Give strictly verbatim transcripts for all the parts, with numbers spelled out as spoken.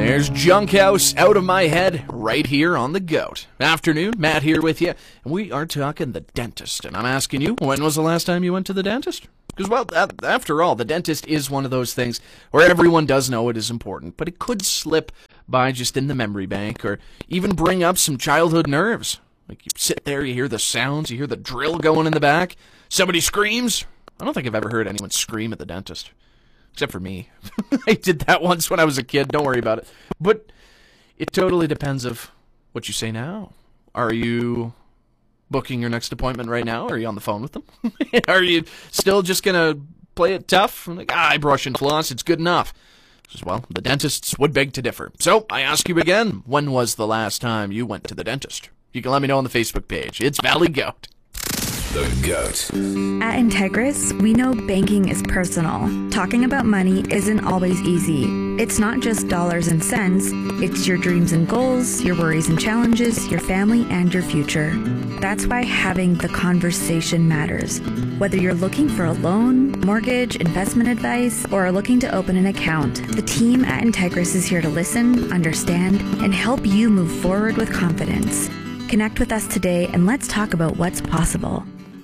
There's Junkhouse, Out of My Head, right here on The Goat. Afternoon, Matt here with you, and we are talking the dentist. And I'm asking you, when was the last time you went to the dentist? Because, well, after all, the dentist is one of those things where everyone does know it is important, but it could slip by just in the memory bank, or even bring up some childhood nerves. Like, you sit there, you hear the sounds, you hear the drill going in the back, somebody screams. I don't think I've ever heard anyone scream at the dentist. Except for me. I did that once when I was a kid. Don't worry about it. But it totally depends of what you say now. Are you booking your next appointment right now? Are you on the phone with them? Are you still just going to play it tough? Like, ah, I brush and floss. It's good enough. Well, the dentists would beg to differ. So I ask you again, when was the last time you went to the dentist? You can let me know on the Facebook page. It's Valley Goat. The Goat. At Integris, we know banking is personal. Talking about money isn't always easy. It's not just dollars and cents. It's your dreams and goals, your worries and challenges, your family, and your future. That's why having the conversation matters. Whether you're looking for a loan, mortgage, investment advice, or are looking to open an account, the team at Integris is here to listen, understand, and help you move forward with confidence. Connect with us today and let's talk about what's possible.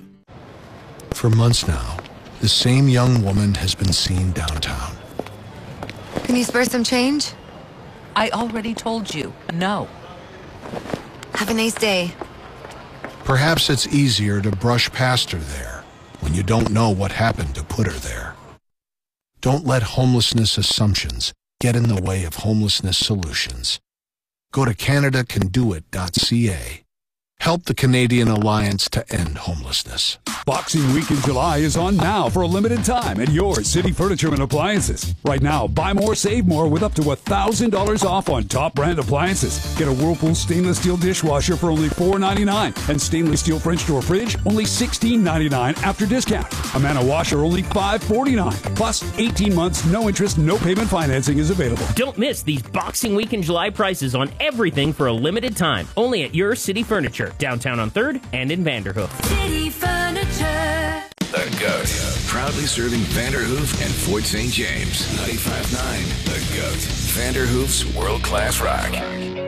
For months now, the same young woman has been seen downtown. Can you spare some change? I already told you, no. Have a nice day. Perhaps it's easier to brush past her there when you don't know what happened to put her there. Don't let homelessness assumptions get in the way of homelessness solutions. Go to Canada Can Do It dot C A. Help the Canadian Alliance to End Homelessness. Boxing Week in July is on now for a limited time at your City Furniture and Appliances. Right now, buy more, save more with up to one thousand dollars off on top brand appliances. Get a Whirlpool stainless steel dishwasher for only four ninety-nine and stainless steel French door fridge only sixteen ninety-nine after discount. A Mana washer only five forty-nine. Plus, eighteen months, no interest, no payment financing is available. Don't miss these Boxing Week in July prices on everything for a limited time. Only at your City Furniture, downtown on third and in Vanderhoof. City Furniture. The Goat. Proudly serving Vanderhoof and Fort Saint James. ninety-five point nine The Goat. Vanderhoof's world-class rock.